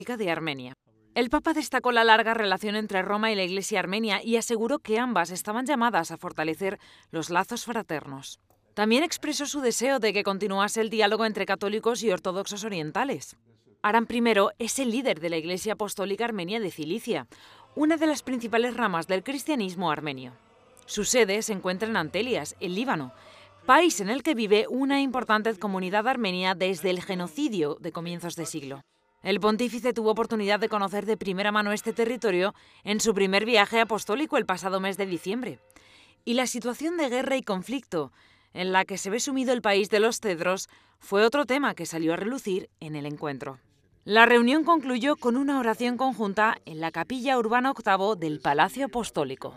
de Armenia. El Papa destacó la larga relación entre Roma y la Iglesia armenia y aseguró que ambas estaban llamadas a fortalecer los lazos fraternos. También expresó su deseo de que continuase el diálogo entre católicos y ortodoxos orientales. Aram I es el líder de la Iglesia Apostólica Armenia de Cilicia, una de las principales ramas del cristianismo armenio. Su sede se encuentra en Antelias, en Líbano, país en el que vive una importante comunidad armenia desde el genocidio de comienzos de siglo. El pontífice tuvo oportunidad de conocer de primera mano este territorio en su primer viaje apostólico el pasado mes de diciembre. Y la situación de guerra y conflicto en la que se ve sumido el país de los cedros fue otro tema que salió a relucir en el encuentro. La reunión concluyó con una oración conjunta en la capilla urbana octavo del Palacio Apostólico.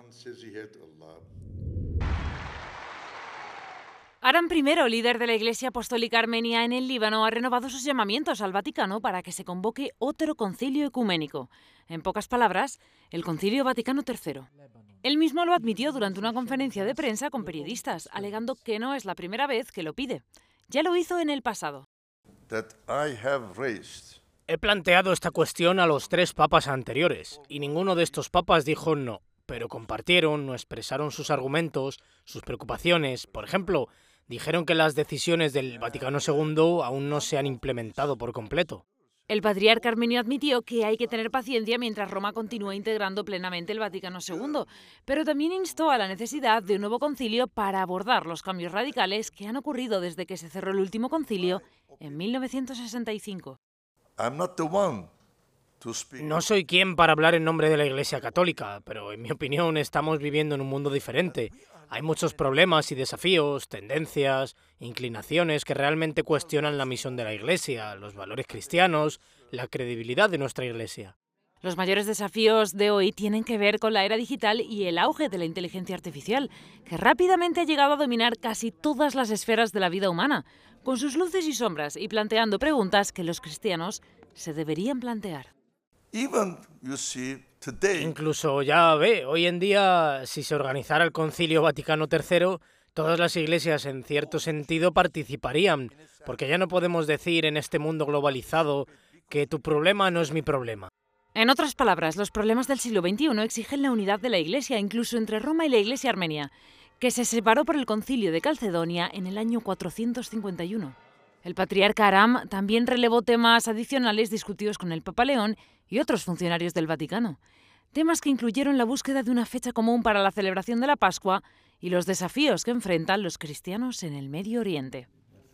Aram I, líder de la Iglesia Apostólica Armenia en el Líbano, ha renovado sus llamamientos al Vaticano para que se convoque otro concilio ecuménico. En pocas palabras, el Concilio Vaticano III. Él mismo lo admitió durante una conferencia de prensa con periodistas, alegando que no es la primera vez que lo pide. Ya lo hizo en el pasado. He planteado esta cuestión a los 3 papas anteriores, y ninguno de estos papas dijo no, pero compartieron o expresaron sus argumentos, sus preocupaciones. Por ejemplo, dijeron que las decisiones del Vaticano II aún no se han implementado por completo. El patriarca armenio admitió que hay que tener paciencia mientras Roma continúa integrando plenamente el Vaticano II, pero también instó a la necesidad de un nuevo concilio para abordar los cambios radicales que han ocurrido desde que se cerró el último concilio en 1965. No soy quien para hablar en nombre de la Iglesia Católica, pero en mi opinión estamos viviendo en un mundo diferente. Hay muchos problemas y desafíos, tendencias, inclinaciones que realmente cuestionan la misión de la Iglesia, los valores cristianos, la credibilidad de nuestra Iglesia. Los mayores desafíos de hoy tienen que ver con la era digital y el auge de la inteligencia artificial, que rápidamente ha llegado a dominar casi todas las esferas de la vida humana, con sus luces y sombras y planteando preguntas que los cristianos se deberían plantear. Incluso ya ve, hoy en día, si se organizara el Concilio Vaticano III, todas las iglesias en cierto sentido participarían, porque ya no podemos decir en este mundo globalizado que tu problema no es mi problema. En otras palabras, los problemas del siglo XXI exigen la unidad de la Iglesia, incluso entre Roma y la Iglesia armenia, que se separó por el Concilio de Calcedonia en el año 451. El patriarca Aram también relevó temas adicionales discutidos con el Papa León y otros funcionarios del Vaticano, temas que incluyeron la búsqueda de una fecha común para la celebración de la Pascua y los desafíos que enfrentan los cristianos en el Medio Oriente.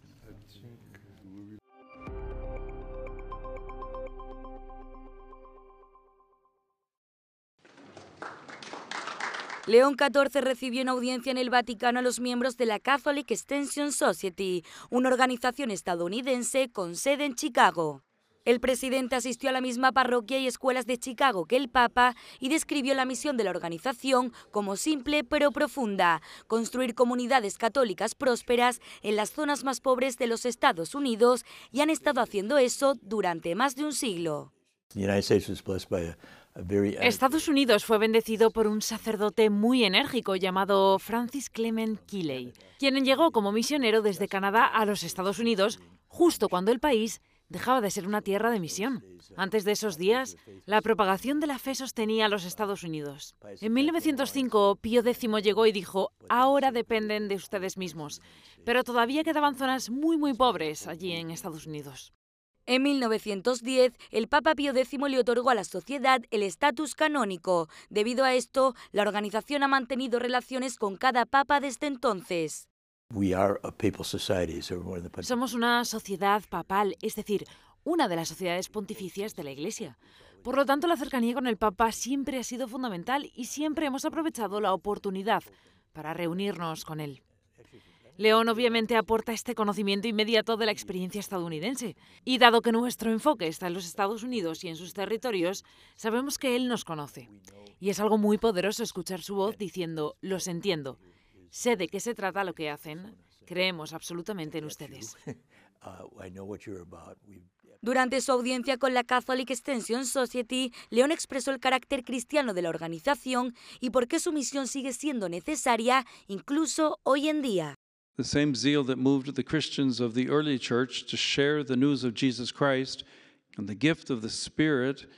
León XIV recibió en audiencia en el Vaticano a los miembros de la Catholic Extension Society, una organización estadounidense con sede en Chicago. El presidente asistió a la misma parroquia y escuelas de Chicago que el Papa y describió la misión de la organización como simple pero profunda: construir comunidades católicas prósperas en las zonas más pobres de los Estados Unidos, y han estado haciendo eso durante más de un siglo. Estados Unidos fue bendecido por un sacerdote muy enérgico llamado Francis Clement Keeley, quien llegó como misionero desde Canadá a los Estados Unidos justo cuando el país dejaba de ser una tierra de misión. Antes de esos días, la propagación de la fe sostenía a los Estados Unidos. En 1905, Pío X llegó y dijo: ahora dependen de ustedes mismos, pero todavía quedaban zonas muy pobres allí en Estados Unidos. En 1910, el Papa Pío X le otorgó a la sociedad el estatus canónico. Debido a esto, la organización ha mantenido relaciones con cada papa desde entonces. Somos una sociedad papal, es decir, una de las sociedades pontificias de la Iglesia. Por lo tanto, la cercanía con el Papa siempre ha sido fundamental y siempre hemos aprovechado la oportunidad para reunirnos con él. León obviamente aporta este conocimiento inmediato de la experiencia estadounidense, y dado que nuestro enfoque está en los Estados Unidos y en sus territorios, sabemos que él nos conoce. Y es algo muy poderoso escuchar su voz diciendo: los entiendo, sé de qué se trata lo que hacen, creemos absolutamente en ustedes. Durante su audiencia con la Catholic Extension Society, León expresó el carácter cristiano de la organización y por qué su misión sigue siendo necesaria incluso hoy en día. The same zeal that moved the Christians of the early church to share the news of Jesus Christ And the gift of the Spirit